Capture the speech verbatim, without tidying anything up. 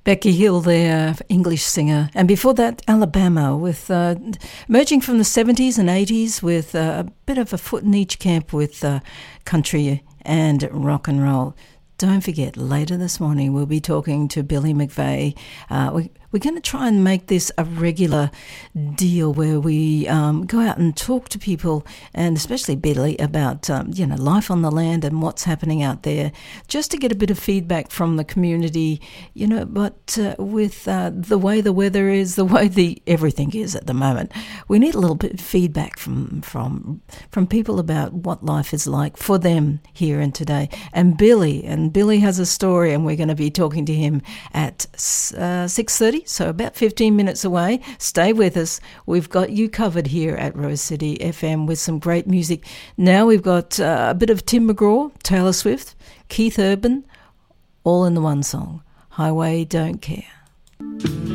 Becky Hill there, English singer. And before that, Alabama, with uh, emerging from the seventies and eighties with uh, a bit of a foot in each camp with uh, country and rock and roll. Don't forget, later this morning we'll be talking to Billy McVeigh. Uh, we, we're going to try and make this a regular deal where we um, go out and talk to people, and especially Billy, about um, you know life on the land and what's happening out there, just to get a bit of feedback from the community. You know, but uh, with uh, the way the weather is, the way the everything is at the moment, we need a little bit of feedback from from from people about what life is like for them here and today. And Billy and Billy has a story, and we're going to be talking to him at uh, six thirty, so about fifteen minutes away. Stay with us. We've got you covered here at Rose City F M with some great music. Now we've got uh, a bit of Tim McGraw, Taylor Swift, Keith Urban, all in the one song, Highway Don't Care.